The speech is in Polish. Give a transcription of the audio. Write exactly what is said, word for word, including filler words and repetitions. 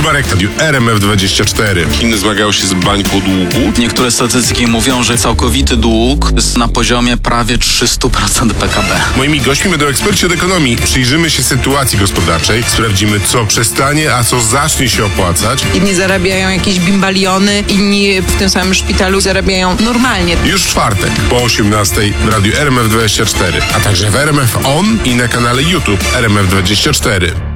Marek Radiu R M F dwadzieścia cztery. Chiny zmagają się z bańką długu. Niektóre statystyki mówią, że całkowity dług jest na poziomie prawie trzysta procent P K B. Moimi gośćmi będą eksperci od ekonomii. Przyjrzymy się sytuacji gospodarczej, sprawdzimy, co przestanie, a co zacznie się opłacać. Jedni zarabiają jakieś bimbaliony, inni w tym samym szpitalu zarabiają normalnie. Już w czwartek po osiemnastej w Radiu R M F dwadzieścia cztery, a także w R M F On i na kanale YouTube R M F dwadzieścia cztery.